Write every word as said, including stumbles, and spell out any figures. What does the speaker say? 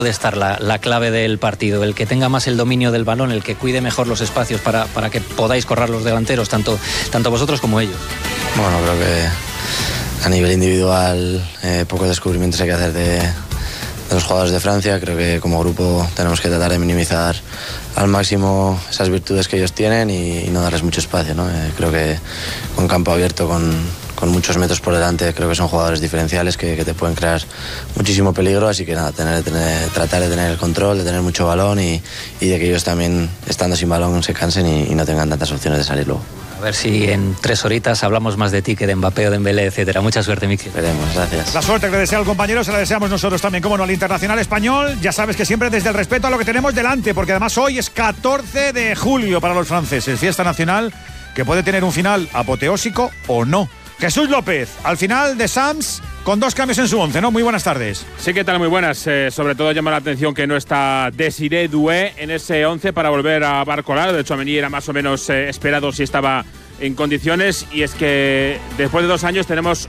puede estar la, la clave del partido, el que tenga más el dominio del balón, el que cuide mejor los espacios para, para que podáis correr los delanteros, tanto, tanto vosotros como ellos? Bueno, creo que a nivel individual eh, pocos descubrimientos hay que hacer de, de los jugadores de Francia. Creo que como grupo tenemos que tratar de minimizar al máximo esas virtudes que ellos tienen y, y no darles mucho espacio, ¿no? Eh, creo que con campo abierto, con, con muchos metros por delante, creo que son jugadores diferenciales que, que te pueden crear muchísimo peligro, así que nada, tener, tener, tratar de tener el control, de tener mucho balón y, y de que ellos también, estando sin balón, se cansen y, y no tengan tantas opciones de salir luego. A ver si en tres horitas hablamos más de ti que de Mbappé o de Dembélé, etcétera. Mucha suerte, Mikel. Veremos, gracias. La suerte que le desea al compañero se la deseamos nosotros también, como no, al internacional español. Ya sabes que siempre desde el respeto a lo que tenemos delante, porque además hoy es catorce de julio para los franceses, fiesta nacional que puede tener un final apoteósico o no. Jesús López, al final de Sams, con dos cambios en su once, ¿no? Muy buenas tardes. Sí, ¿qué tal? Muy buenas. Eh, sobre todo llama la atención que no está Desiré Doué en ese once para volver a Barcola. De hecho, Tchouaméni era más o menos eh, esperado si estaba en condiciones. Y es que después de dos años tenemos